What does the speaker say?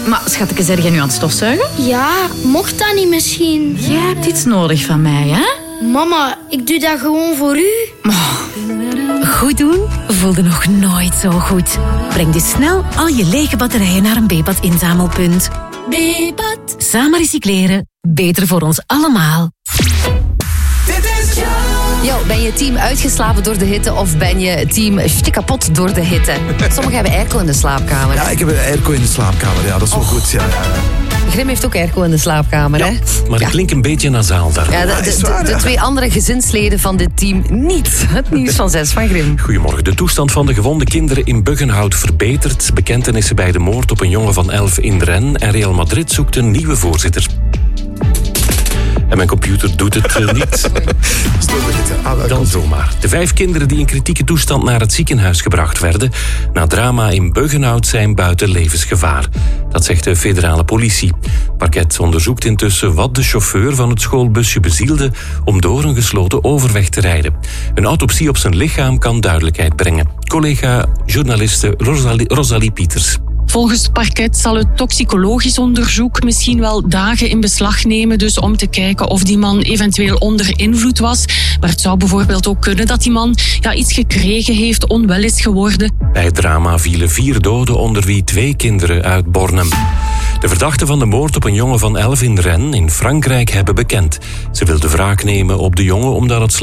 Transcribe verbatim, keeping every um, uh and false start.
Maar schatje, zeg jij nu aan het stofzuigen? Ja, mocht dat niet misschien? Jij hebt iets nodig van mij, hè? Mama, ik doe dat gewoon voor u. Oh. Goed doen voelde nog nooit zo goed. Breng dus snel al je lege batterijen naar een B-pad inzamelpunt. B-pad. Samen recycleren. Beter voor ons allemaal. Yo, ben je team uitgeslapen door de hitte of ben je team kapot door de hitte? Sommigen hebben airco in de slaapkamer. Ja, ik heb een airco in de slaapkamer. Ja, dat is wel Och. goed. Ja, ja. Grim heeft ook airco in de slaapkamer, Ja. hè? Maar ik Ja. klink een beetje nasaal daar. Ja, de, Ja, is de, waar, de, de ja. twee andere gezinsleden van dit team niet. Het nieuws van zes van Grim. Goedemorgen. De toestand van de gewonde kinderen in Buggenhout verbetert. Bekentenissen bij de moord op een jongen van elf in Rennes. En Real Madrid zoekt een nieuwe voorzitter. En mijn computer doet het uh, niet. Ah, Dan zomaar. De vijf kinderen die in kritieke toestand naar het ziekenhuis gebracht werden na drama in Buggenhout zijn buiten levensgevaar. Dat zegt de federale politie. Parket onderzoekt intussen wat de chauffeur van het schoolbusje bezielde om door een gesloten overweg te rijden. Een autopsie op zijn lichaam kan duidelijkheid brengen. Collega journaliste Rosalie, Rosalie Pieters. Volgens het parket zal het toxicologisch onderzoek misschien wel dagen in beslag nemen, dus om te kijken of die man eventueel onder invloed was. Maar het zou bijvoorbeeld ook kunnen dat die man ja, iets gekregen heeft, onwel is geworden. Bij het drama vielen vier doden, onder wie twee kinderen uit Bornem. De verdachten van de moord op een jongen van elf in Rennes in Frankrijk hebben bekend. Ze wilden wraak nemen op de jongen omdat het